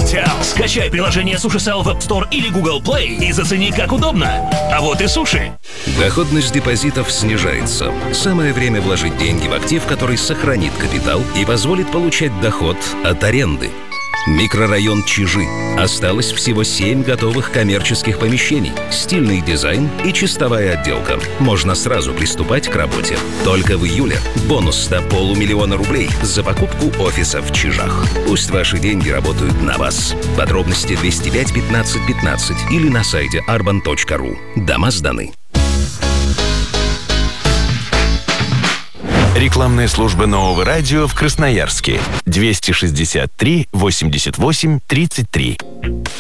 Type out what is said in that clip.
Sell. Скачай приложение Суши Sell в App Store или Google Play и зацени, как удобно. А вот и суши. Доходность депозитов снижается. Самое время вложить деньги в актив, который сохранит капитал и позволит получать доход от аренды. Микрорайон Чижи. Осталось всего 7 готовых коммерческих помещений, стильный дизайн и чистовая отделка. Можно сразу приступать к работе. Только в июле бонус до 500 000 рублей за покупку офиса в Чижах. Пусть ваши деньги работают на вас. Подробности 205 15 15 или на сайте arban.ru. Дома сданы. Рекламная служба Нового радио в Красноярске. 263 88 33.